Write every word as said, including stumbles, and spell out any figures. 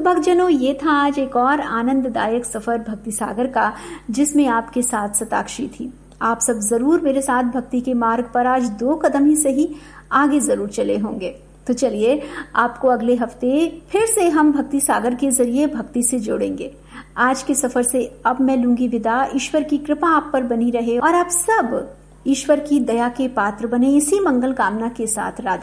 भक्तजनों, ये था आज एक और आनंददायक सफर भक्ति सागर का, जिसमें आपके साथ सताक्षी थी। आप सब जरूर मेरे साथ भक्ति के मार्ग पर आज दो कदम ही सही आगे जरूर चले होंगे। तो चलिए, आपको अगले हफ्ते फिर से हम भक्ति सागर के जरिए भक्ति से जोड़ेंगे। आज के सफर से अब मैं लूंगी विदा। ईश्वर की कृपा आप पर बनी रहे और आप सब ईश्वर की दया के पात्र बने, इसी मंगल कामना के साथ। राधे।